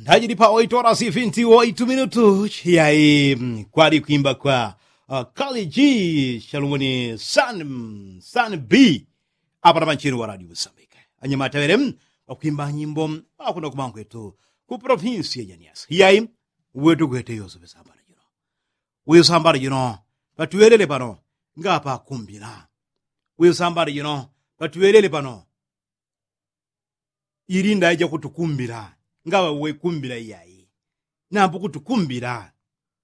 Ndajiri pa 8 horas e 28 minutos. E aí, quali kuimba kwa Kali G, Shalomoni San B. Apa na manchiro wa radio Mozambique. Anyamata verem, kuimba nyimbo akuna kumangu etu ku provinsia ya Niassa. E aí, wetu kwete yoso besambara jino. Weyo sambara jino, patuelele pano ngapa kumbira. Weyo sambara jino, patuelele pano irinda aja kutukumbira. Ngawa we kumbira iyayi nampo kutukumbira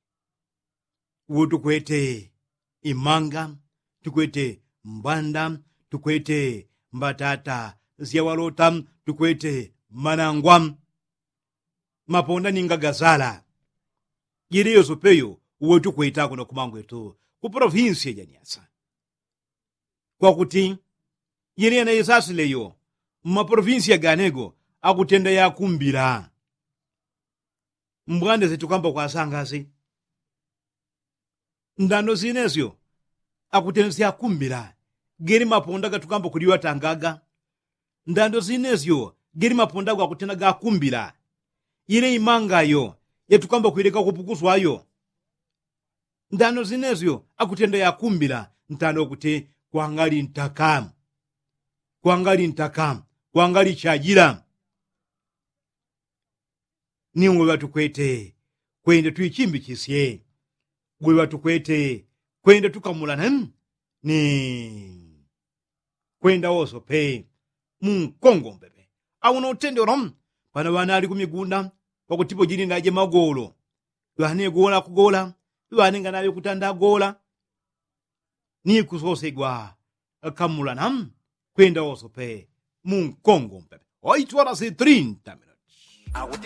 utu kwete imanga tukwete mbanda tukwete mbatata ziyawalota tukwete manangwa maponda ninga gazala yiriyo sopeyo uwetu kweta kuna kumangu etu ku provinsia ya Niassa kwa kuti yiriya na isasileyo ma provinsia ganego akutenda ya kumbira mbwande zetu kamba kwa sangazi ndano zinezyo akutenda ya kumbira geri maponda gatukamba kuliwa tangaga ndando zinezyo geri maponda kwa kutenda ga kumbira ile imangayo yetukamba kuileka kupukuswayo ndano zinezyo akutenda ya kumbira ntano kuti kwangali ntakam kwangali chajira niwe watukwete kwende tuichimbi chisye gwe watukwete kwende tukamulana ni kwenda oso pe munkongo mbebe awuno utendero pana wana ali kumigunda wakutipo jini naje magolo wane gola kugola wane nganayo kutanda gola ni kusosegwa kamulana kwenda oso pe munkongo mbebe 8 horas e 30 minutos.